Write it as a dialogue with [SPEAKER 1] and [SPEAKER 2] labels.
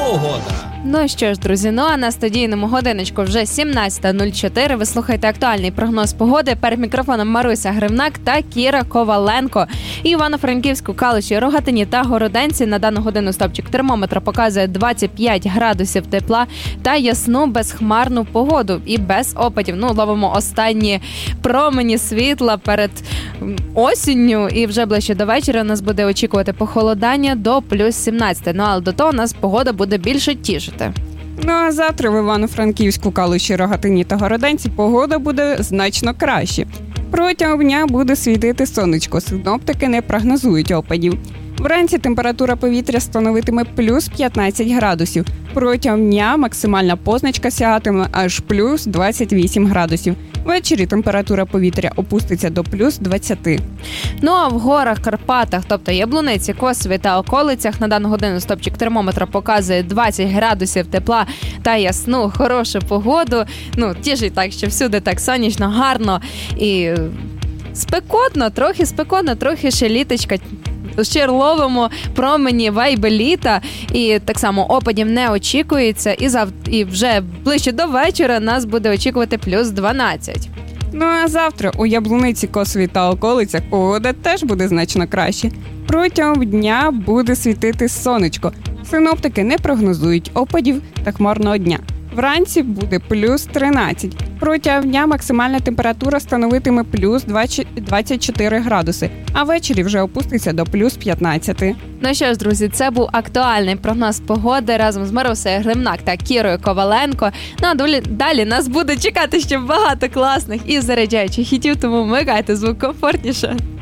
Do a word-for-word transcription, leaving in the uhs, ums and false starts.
[SPEAKER 1] погода.
[SPEAKER 2] Ну що ж, друзі, ну а на студійному годиночку вже сімнадцята нуль чотири. Ви слухаєте актуальний прогноз погоди. Перед мікрофоном Маруся Гривнак та Кіра Коваленко. І Івано-Франківську, Калуші, Рогатині та Городенці на дану годину стопчик термометра показує двадцять п'ять градусів тепла та ясну безхмарну погоду і без опадів. Ну, ловимо останні промені світла перед осінню, і вже ближче до вечора нас буде очікувати похолодання до плюс сімнадцять. Ну, але до того нас погода буде більше тішити.
[SPEAKER 3] Ну а завтра в Івано-Франківську, Калуші, Рогатині та Городенці погода буде значно краще. Протягом дня буде світити сонечко, синоптики не прогнозують опадів. Вранці температура повітря становитиме плюс п'ятнадцять градусів. Протягом дня максимальна позначка сягатиме аж плюс двадцять вісім градусів. Ввечері температура повітря опуститься до плюс двадцять.
[SPEAKER 2] Ну а в горах, Карпатах, тобто Яблуниці, Косові та околицях на дану годину стопчик термометра показує двадцять градусів тепла та ясну, хорошу погоду. Ну, тішить так, що всюди так сонячно, гарно і спекотно, трохи спекотно, трохи ще літочка. Ще ловимо промені вайби літа, і так само опадів не очікується, і, зав... і вже ближче до вечора нас буде очікувати плюс дванадцять.
[SPEAKER 3] Ну а завтра у Яблуниці, Косові та околицях погода теж буде значно краще. Протягом дня буде світити сонечко. Синоптики не прогнозують опадів та хмарного дня. Вранці буде плюс тринадцять. Протягом дня максимальна температура становитиме плюс двадцять чотири градуси, а ввечері вже опуститься до плюс п'ятнадцять.
[SPEAKER 2] Ну що ж, друзі, це був актуальний прогноз погоди разом з Марусею Гривнак та Кірою Коваленко. Ну а далі, далі нас буде чекати ще багато класних і заряджаючих хітів, тому вмикайте звук комфортніше.